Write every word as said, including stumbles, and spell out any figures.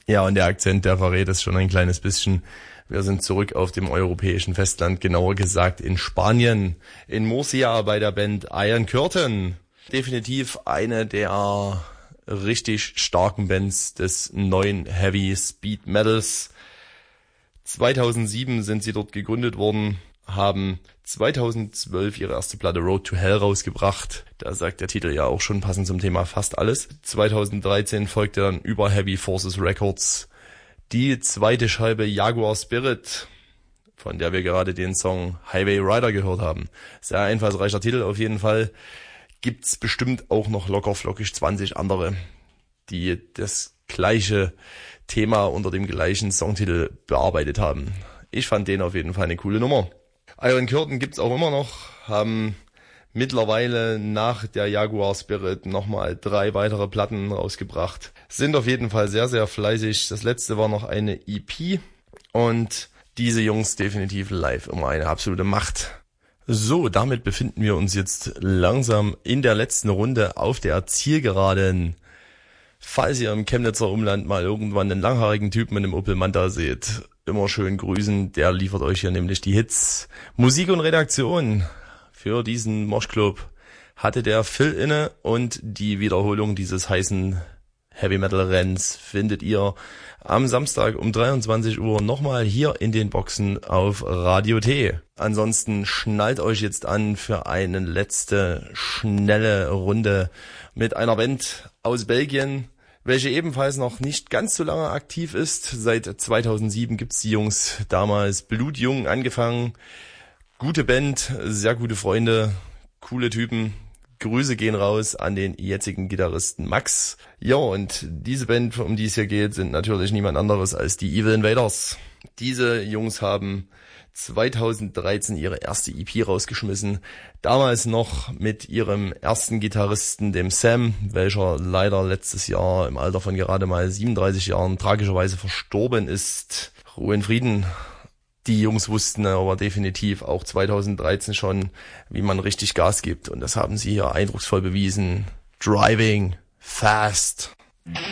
Ja, und der Akzent, der verrät es schon ein kleines bisschen. Wir sind zurück auf dem europäischen Festland, genauer gesagt in Spanien, in Murcia bei der Band Iron Curtain. Definitiv eine der richtig starken Bands des neuen Heavy Speed Metals. zweitausendsieben sind sie dort gegründet worden, haben zweitausendzwölf ihre erste Platte Road to Hell rausgebracht. Da sagt der Titel ja auch schon passend zum Thema fast alles. zweitausenddreizehn folgte dann über Heavy Forces Records die zweite Scheibe Jaguar Spirit, von der wir gerade den Song Highway Rider gehört haben. Sehr einfallsreicher Titel auf jeden Fall. Gibt's bestimmt auch noch locker flockig zwanzig andere, die das gleiche Thema unter dem gleichen Songtitel bearbeitet haben. Ich fand den auf jeden Fall eine coole Nummer. Iron Curtain gibt's auch immer noch, haben mittlerweile nach der Jaguar Spirit nochmal drei weitere Platten rausgebracht. Sind auf jeden Fall sehr, sehr fleißig. Das letzte war noch eine E P und diese Jungs definitiv live immer eine absolute Macht. So, damit befinden wir uns jetzt langsam in der letzten Runde auf der Zielgeraden. Falls ihr im Chemnitzer Umland mal irgendwann einen langhaarigen Typen mit einem Opel Manta seht, immer schön grüßen, der liefert euch hier nämlich die Hits. Musik und Redaktion für diesen Moshclub hatte der Phil inne und die Wiederholung dieses heißen Heavy Metal Renns findet ihr am Samstag um dreiundzwanzig Uhr nochmal hier in den Boxen auf Radio T. Ansonsten schnallt euch jetzt an für eine letzte schnelle Runde mit einer Band aus Belgien, welche ebenfalls noch nicht ganz so lange aktiv ist. Seit zweitausendsieben gibt's die Jungs, damals blutjung angefangen. Gute Band, sehr gute Freunde, coole Typen. Grüße gehen raus an den jetzigen Gitarristen Max. Ja, und diese Band, um die es hier geht, sind natürlich niemand anderes als die Evil Invaders. Diese Jungs haben zweitausenddreizehn ihre erste E P rausgeschmissen. Damals noch mit ihrem ersten Gitarristen, dem Sam, welcher leider letztes Jahr im Alter von gerade mal siebenunddreißig Jahren tragischerweise verstorben ist. Ruhe in Frieden. Die Jungs wussten aber definitiv auch zweitausenddreizehn schon, wie man richtig Gas gibt. Und das haben sie hier eindrucksvoll bewiesen. Driving fast.